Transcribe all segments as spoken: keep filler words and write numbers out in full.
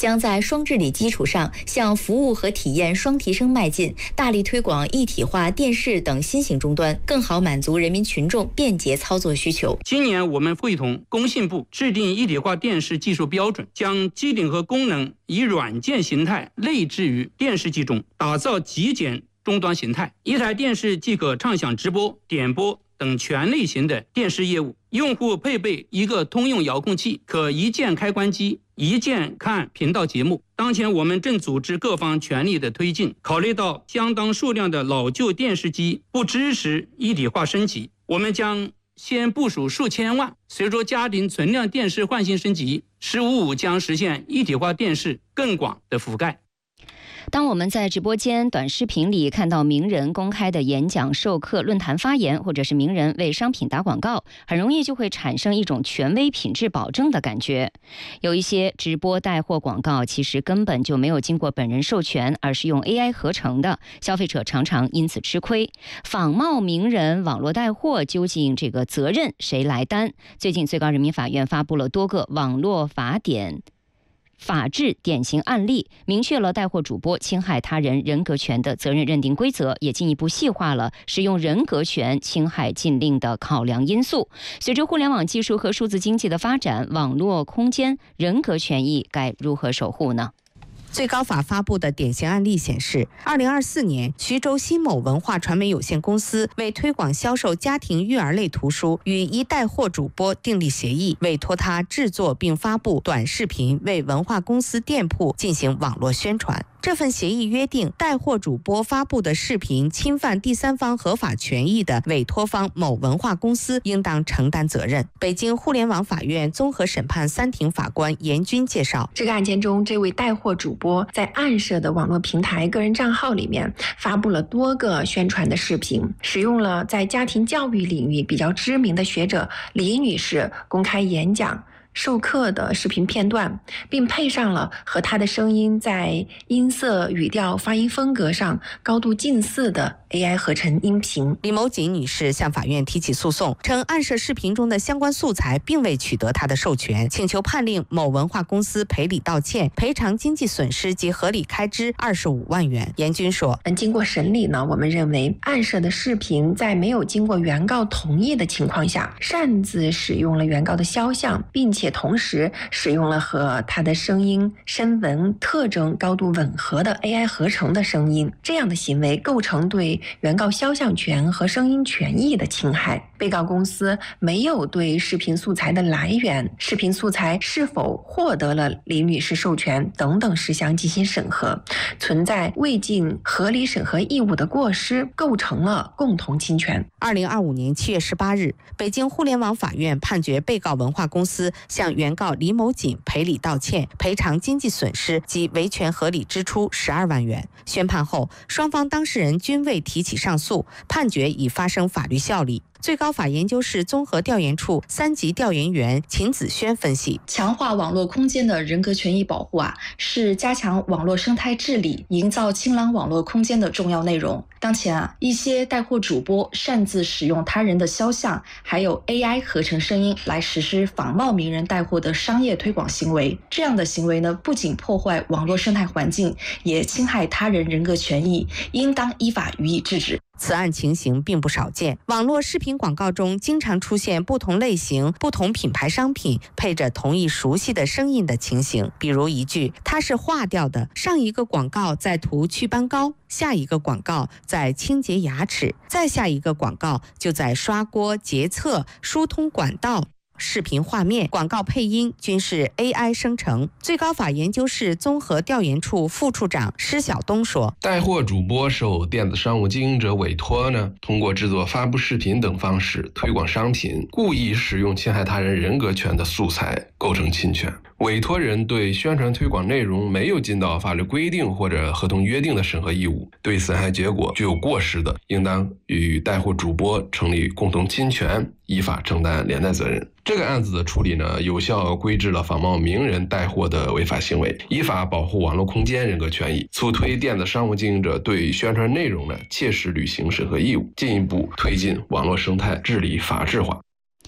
将在双治理基础上向服务和体验双提升迈进，大力推广一体化电视等新型终端，更好满足人民群众便捷操作需求。 今年我们会同工信部制定一体化电视技术标准，将机顶盒功能以软件形态内置于电视机中，打造极简终端形态。一台电视即可畅享直播、点播等全类型的电视业务，用户配备一个通用遥控器，可一键开关机，一键看频道节目。当前我们正组织各方全力的推进，考虑到相当数量的老旧电视机不支持一体化升级，我们将先部署数千万，随着家庭存量电视换新升级，十五五将实现一体化电视更广的覆盖。 当我们在直播间、短视频里看到名人公开的演讲、授课、论坛发言，或者是名人为商品打广告，很容易就会产生一种权威、品质保证的感觉。有一些直播带货广告其实根本就没有经过本人授权，而是用 A I 合成的，消费者常常因此吃亏。仿冒名人网络带货，究竟这个责任谁来担？最近最高人民法院发布了多个网络法典法治典型案例，明确了带货主播侵害他人人格权的责任认定规则，也进一步细化了使用人格权侵害禁令的考量因素。随着互联网技术和数字经济的发展，网络空间人格权益该如何守护呢？ 最高法发布的典型案例显示，二零二四年，徐州新某文化传媒有限公司为推广销售家庭育儿类图书，与一带货主播订立协议，委托他制作并发布短视频，为文化公司店铺进行网络宣传。这份协议约定，带货主播发布的视频侵犯第三方合法权益的委托方某文化公司应当承担责任。北京互联网法院综合审判三庭法官严军介绍， 这个案件中，这位带货主播在暗设的网络平台个人账号里面发布了多个宣传的视频，使用了在家庭教育领域比较知名的学者李女士公开演讲授课的视频片段，并配上了和她的声音在音色、语调、发音风格上高度近似的 A I 合成音频。 李某锦女士向法院提起诉讼，称暗设视频中的相关素材并未取得她的授权，请求判令某文化公司赔礼道歉，赔偿经济损失及合理开支二十五万元。严军说， 嗯，经过审理呢，我们认为暗设的视频在没有经过原告同意的情况下，擅自使用了原告的肖像，并且同时使用了和他的声音、声纹特征高度吻合的 A I 合成的声音，这样的行为构成对原告肖像权和声音权益的侵害。被告公司没有对视频素材的来源、视频素材是否获得了李女士授权等等事项进行审核，存在未尽合理审核义务的过失，构成了共同侵权。 二零二五年七月十八日，北京互联网法院判决被告文化公司向原告李某锦赔礼道歉，赔偿经济损失及维权合理支出十二万元。宣判后，双方当事人均未提起上诉，判决已发生法律效力。最高法研究室综合调研处三级调研员秦子轩分析， 强化网络空间的人格权益保护啊，是加强网络生态治理、营造清朗网络空间的重要内容。当前啊，一些带货主播擅自使用他人的肖像，还有 A I 合成声音来实施仿冒名人带货的商业推广行为。这样的行为呢，不仅破坏网络生态环境，也侵害他人人格权益，应当依法予以制止。 此案情形并不少见，网络视频广告中经常出现不同类型、不同品牌商品配着同一熟悉的声音的情形。比如一句“它是化掉的”，上一个广告在涂祛斑膏，下一个广告在清洁牙齿，再下一个广告就在刷锅、洁厕、疏通管道。视频画面、广告配音均是 A I 生成。最高法研究室综合调研处副处长施晓东说， 带货主播受电子商务经营者委托呢，通过制作、发布视频等方式推广商品，故意使用侵害他人人格权的素材，构成侵权。委托人对宣传推广内容没有尽到法律规定或者合同约定的审核义务，对损害结果具有过失的，应当与带货主播成立共同侵权，依法承担连带责任。这个案子的处理呢，有效规制了仿冒名人带货的违法行为，依法保护网络空间人格权益，促推电子商务经营者对宣传内容呢切实履行审核义务，进一步推进网络生态治理法治化。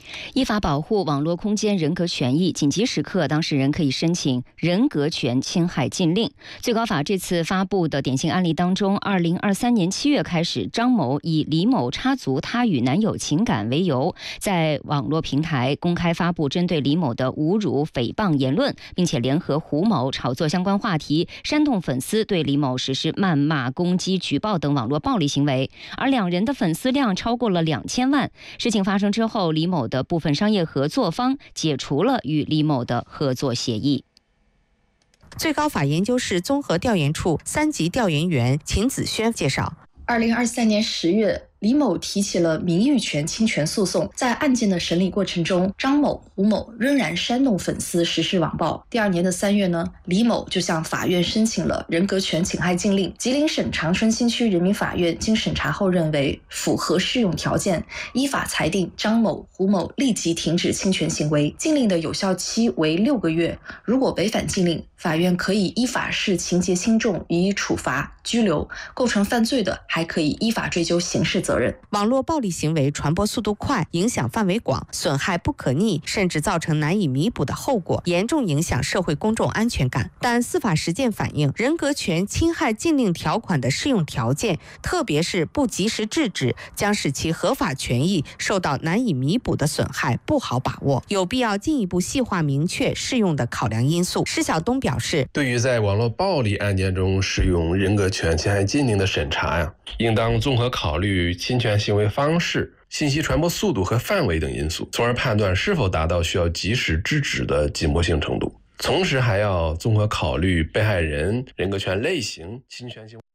依法保护网络空间人格权益，紧急时刻当事人可以申请人格权侵害禁令。最高法这次发布的典型案例当中，二零二三年七月开始，张某以李某插足他与男友情感为由，在网络平台公开发布针对李某的侮辱、诽谤言论，并且联合胡某炒作相关话题，煽动粉丝对李某实施谩骂、攻击、举报等网络暴力行为。而两人的粉丝量超过了两千万。事情发生之后，李某的部分商业合作方解除了与李某的合作协议。 最高法研究室综合调研处三级调研员秦子轩介绍， 二零二三年十月，李某提起了名誉权侵权诉讼。在案件的审理过程中，张某、胡某仍然煽动粉丝实施网暴。第二年的三月呢，李某就向法院申请了人格权侵害禁令。吉林省长春新区人民法院经审查后认为符合适用条件，依法裁定张某、胡某立即停止侵权行为。禁令的有效期为六个月，如果违反禁令，法院可以依法视情节轻重予以处罚、拘留，构成犯罪的还可以依法追究刑事责任。 网络暴力行为传播速度快，影响范围广，损害不可逆，甚至造成难以弥补的后果，严重影响社会公众安全感。但司法实践反映，人格权侵害禁令条款的适用条件，特别是不及时制止，将使其合法权益受到难以弥补的损害，不好把握，有必要进一步细化明确适用的考量因素。施晓东表示， 对于在网络暴力案件中适用人格权侵害禁令的审查呀，应当综合考虑侵权行为方式、信息传播速度和范围等因素，从而判断是否达到需要及时制止的紧迫性程度。同时还要综合考虑被害人、人格权类型、侵权行为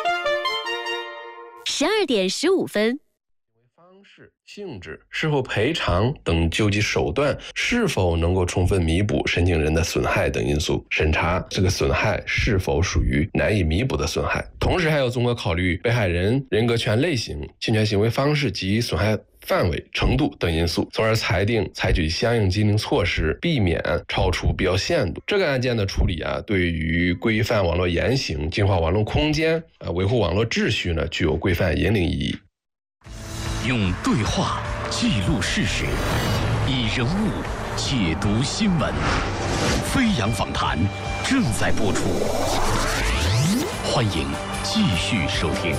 十二点十五分。 方式、性质、是否赔偿等救济手段是否能够充分弥补申请人的损害等因素，审查这个损害是否属于难以弥补的损害。同时还要综合考虑被害人、人格权类型、侵权行为方式及损害范围、程度等因素，从而裁定采取相应禁令措施，避免超出必要限度。这个案件的处理啊，对于规范网络言行、净化网络空间、啊维护网络秩序呢，具有规范引领意义。 用对话记录事实，以人物解读新闻。飞扬访谈正在播出，欢迎继续收听。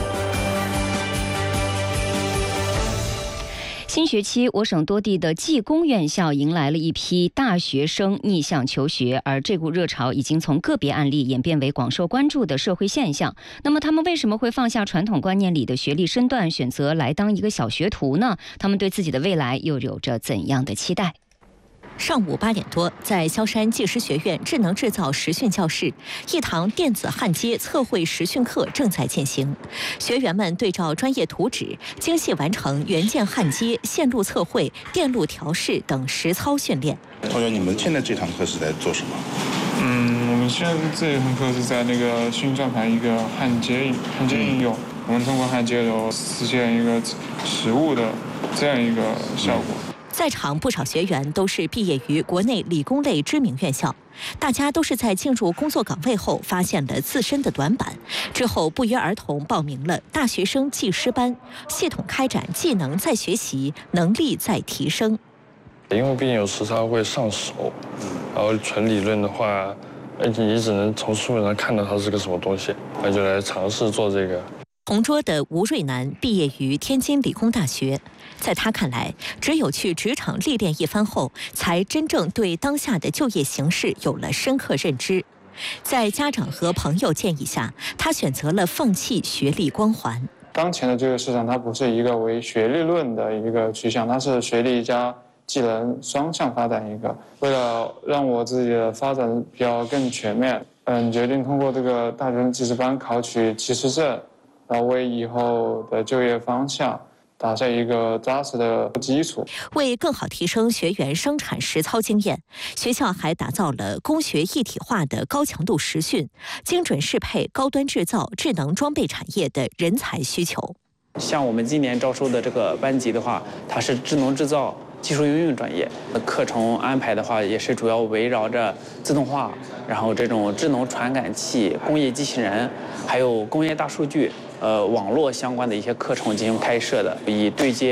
新学期，我省多地的技工院校迎来了一批大学生逆向求学，而这股热潮已经从个别案例演变为广受关注的社会现象。那么，他们为什么会放下传统观念里的学历身段，选择来当一个小学徒呢？他们对自己的未来又有着怎样的期待？ 上午八点多，在萧山技师学院智能制造实训教室，一堂电子焊接测绘实训课正在进行。学员们对照专业图纸，精细完成元件焊接、线路测绘、电路调试等实操训练。 同学，你们现在这堂课是在做什么？ 嗯，我们现在这堂课是在那个训转盘一个焊接焊接应用，我们通过焊接有实现一个实物的这样一个效果。 在场不少学员都是毕业于国内理工类知名院校，大家都是在进入工作岗位后发现了自身的短板，之后不约而同报名了大学生技师班，系统开展技能再学习，能力再提升。 因为毕竟有实操会上手，然后纯理论的话，你只能从书本上看到它是个什么东西，那就来尝试做这个。 同桌的吴瑞南毕业于天津理工大学，在他看来，只有去职场历练一番后，才真正对当下的就业形势有了深刻认知。在家长和朋友建议下，他选择了放弃学历光环。 当前的这个市场，它不是一个为学历论的一个趋向，它是学历加技能双向发展一个。为了让我自己的发展比较更全面，嗯，决定通过这个大学生技师班考取技师证，然后为以后的就业方向打下一个扎实的基础。 为更好提升学员生产实操经验，学校还打造了工学一体化的高强度实训，精准适配高端制造、智能装备产业的人才需求。 像我们今年招收的这个班级的话，它是智能制造技术应用专业，课程安排的话也是主要围绕着自动化，然后这种智能传感器、工业机器人，还有工业大数据、呃网络相关的一些课程进行开设的，以对接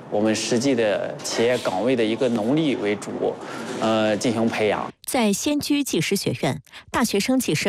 我们实际的企业岗位的一个能力为主，呃，进行培养。 在仙居技师学院，大学生技师